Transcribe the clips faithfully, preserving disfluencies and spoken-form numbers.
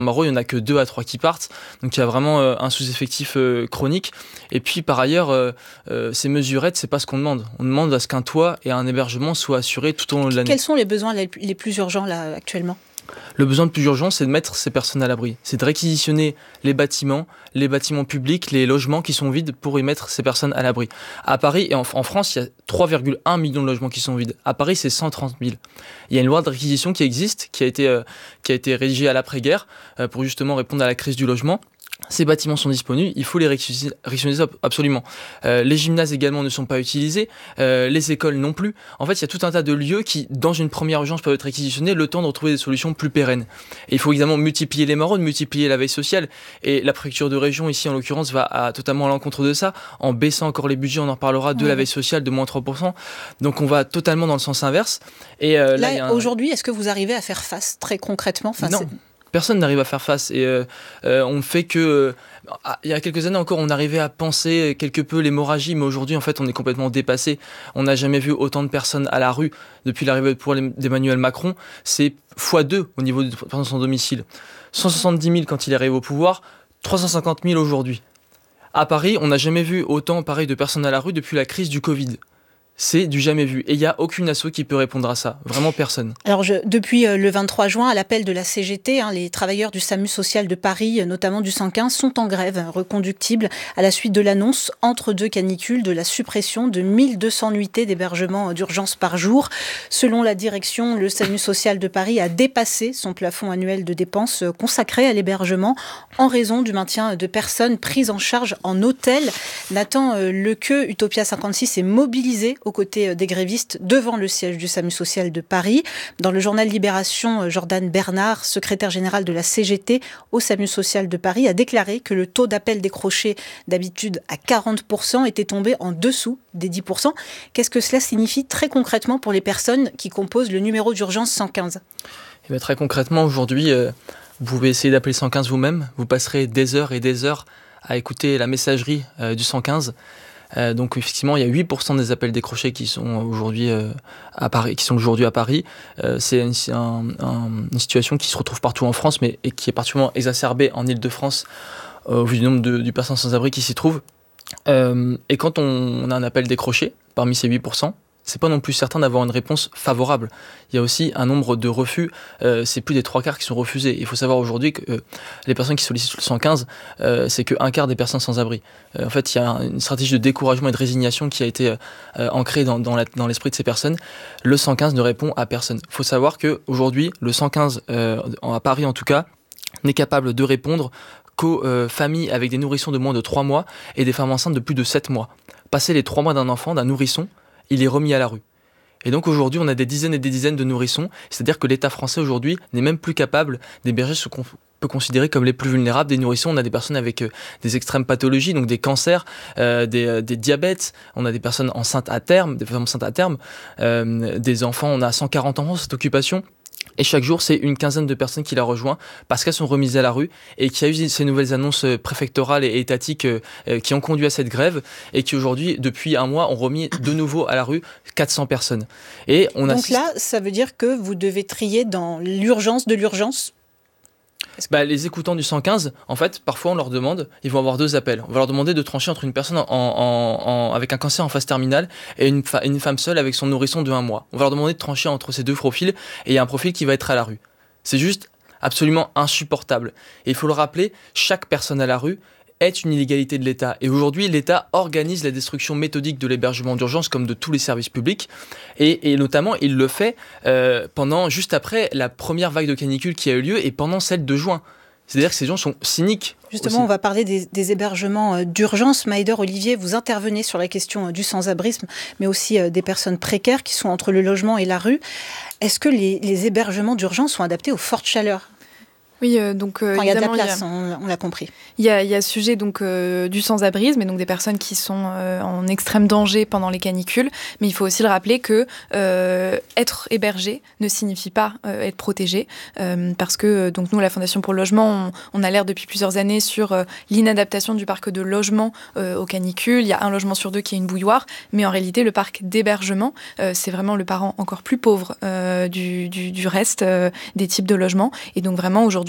Marot, il n'y en a que deux à trois qui partent, donc il y a vraiment euh, un sous-effectif euh, chronique. Et puis par ailleurs, euh, euh, ces mesurettes, c'est pas ce qu'on demande. On demande à ce qu'un toit et un hébergement soient assurés tout au long de l'année. Quels sont les besoins les, les plus urgents là actuellement ? Le besoin le plus urgent, c'est de mettre ces personnes à l'abri. C'est de réquisitionner les bâtiments, les bâtiments publics, les logements qui sont vides pour y mettre ces personnes à l'abri. À Paris et en, en France, il y a trois virgule un millions de logements qui sont vides. À Paris, c'est cent trente mille. Il y a une loi de réquisition qui existe, qui a été, euh, qui a été rédigée à l'après-guerre euh, pour justement répondre à la crise du logement. Ces bâtiments sont disponibles, il faut les réquisitionner absolument. Euh, les gymnases également ne sont pas utilisés, euh, les écoles non plus. En fait, il y a tout un tas de lieux qui, dans une première urgence, peuvent être réquisitionnés, le temps de retrouver des solutions plus pérennes. Et il faut évidemment multiplier les maraudes, multiplier la veille sociale. Et la préfecture de région, ici en l'occurrence, va à, totalement à l'encontre de ça, en baissant encore les budgets, on en reparlera, de oui. la veille sociale de moins trois pour cent. Donc on va totalement dans le sens inverse. Et euh, là, là un... aujourd'hui, est-ce que vous arrivez à faire face très concrètement enfin, Non. Personne n'arrive à faire face et euh, euh, on ne fait que... Euh, il y a quelques années encore, on arrivait à penser quelque peu l'hémorragie, mais aujourd'hui, en fait, on est complètement dépassé. On n'a jamais vu autant de personnes à la rue depuis l'arrivée d'Emmanuel Macron. C'est fois deux au niveau de son domicile. cent soixante-dix mille quand il est arrivé au pouvoir, trois cent cinquante mille aujourd'hui. À Paris, on n'a jamais vu autant pareil, de personnes à la rue depuis la crise du Covid. C'est du jamais vu. Et il n'y a aucune asso qui peut répondre à ça. Vraiment personne. Alors, je, depuis euh, le vingt-trois juin, à l'appel de la C G T, hein, les travailleurs du SAMU social de Paris, notamment du cent quinze, sont en grève reconductible à la suite de l'annonce, entre deux canicules, de la suppression de mille deux cents nuitées d'hébergement d'urgence par jour. Selon la direction, le SAMU social de Paris a dépassé son plafond annuel de dépenses consacré à l'hébergement en raison du maintien de personnes prises en charge en hôtel. Nathan euh, Lequeux, Utopia cinquante-six, est mobilisé aux côtés des grévistes devant le siège du SAMU social de Paris. Dans le journal Libération, Jordan Bernard, secrétaire général de la C G T au SAMU social de Paris, a déclaré que le taux d'appel décroché d'habitude à quarante pour cent était tombé en dessous des dix pour cent. Qu'est-ce que cela signifie très concrètement pour les personnes qui composent le numéro d'urgence cent quinze ? Eh bien, très concrètement, aujourd'hui, euh, vous pouvez essayer d'appeler cent quinze vous-même. Vous passerez des heures et des heures à écouter la messagerie euh, du cent quinze. Euh, donc effectivement, il y a huit pour cent des appels décrochés qui sont aujourd'hui euh, à Paris, qui sont aujourd'hui à Paris. Euh, c'est une, un, un, une situation qui se retrouve partout en France, mais et qui est particulièrement exacerbée en Île-de-France euh, au vu du nombre de, de personnes sans abri qui s'y trouvent. Euh, et quand on, on a un appel décroché parmi ces huit pour cent, c'est pas non plus certain d'avoir une réponse favorable. Il y a aussi un nombre de refus, euh, c'est plus des trois quarts qui sont refusés. Il faut savoir aujourd'hui que euh, les personnes qui sollicitent le cent quinze, euh, c'est qu'un quart des personnes sans abri. Euh, en fait, il y a une stratégie de découragement et de résignation qui a été euh, ancrée dans, dans, la, dans l'esprit de ces personnes. Le cent quinze ne répond à personne. Il faut savoir qu'aujourd'hui, le cent quinze, euh, à Paris en tout cas, n'est capable de répondre qu'aux euh, familles avec des nourrissons de moins de trois mois et des femmes enceintes de plus de sept mois. Passer les trois mois d'un enfant, d'un nourrisson, il est remis à la rue. Et donc aujourd'hui, on a des dizaines et des dizaines de nourrissons, c'est-à-dire que l'État français aujourd'hui n'est même plus capable d'héberger ce qu'on peut considérer comme les plus vulnérables des nourrissons. On a des personnes avec euh, des extrêmes pathologies, donc des cancers, euh, des, euh, des diabètes, on a des personnes enceintes à terme, des femmes enceintes à terme, euh, des enfants, on a cent quarante enfants cette occupation. Et chaque jour, c'est une quinzaine de personnes qui la rejoignent parce qu'elles sont remises à la rue et qu'il y a eu ces nouvelles annonces préfectorales et étatiques euh, qui ont conduit à cette grève et qui aujourd'hui, depuis un mois, ont remis de nouveau à la rue quatre cents personnes. Et on Donc assiste... là, ça veut dire que vous devez trier dans l'urgence de l'urgence ? Que... Bah, les écoutants du cent quinze, en fait, parfois on leur demande, ils vont avoir deux appels. On va leur demander de trancher entre une personne en, en, en, avec un cancer en phase terminale et une, fa- une femme seule avec son nourrisson de un mois. On va leur demander de trancher entre ces deux profils et il y a un profil qui va être à la rue. C'est juste absolument insupportable. Et il faut le rappeler, chaque personne à la rue est une illégalité de l'État. Et aujourd'hui, l'État organise la destruction méthodique de l'hébergement d'urgence comme de tous les services publics. Et, et notamment, il le fait euh, pendant, juste après la première vague de canicule qui a eu lieu et pendant celle de juin. C'est-à-dire que ces gens sont cyniques. Justement, aussi. On va parler des, des hébergements d'urgence. Maïder Olivier, vous intervenez sur la question du sans-abrisme, mais aussi des personnes précaires qui sont entre le logement et la rue. Est-ce que les, les hébergements d'urgence sont adaptés aux fortes chaleurs ? Oui, euh, donc euh, Quand il y a de la place, il y a, on, on l'a compris. Il y a, il y a ce sujet donc euh, du sans-abrisme, et donc des personnes qui sont euh, en extrême danger pendant les canicules. Mais il faut aussi le rappeler que euh, être hébergé ne signifie pas euh, être protégé, euh, parce que donc nous, la Fondation pour le logement, on, on alerte depuis plusieurs années sur euh, l'inadaptation du parc de logement euh, aux canicules. Il y a un logement sur deux qui est une bouilloire, mais en réalité, le parc d'hébergement, euh, c'est vraiment le parent encore plus pauvre euh, du, du, du reste euh, des types de logements. Et donc vraiment aujourd'hui,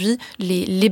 aujourd'hui, les, les